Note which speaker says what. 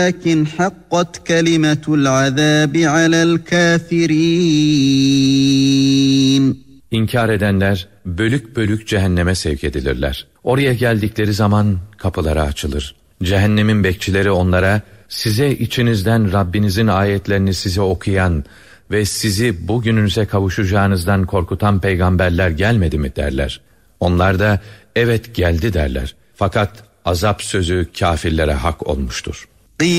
Speaker 1: لكن حقت كلمة العذاب على الكافرين.
Speaker 2: İnkar edenler bölük bölük cehenneme sevk edilirler. Oraya geldikleri zaman kapıları açılır. Cehennemin bekçileri onlara, size içinizden Rabbinizin ayetlerini size okuyan ve sizi bugününüze kavuşacağınızdan korkutan peygamberler gelmedi mi derler. Onlar da evet geldi derler. Fakat azap sözü kâfirlere hak olmuştur.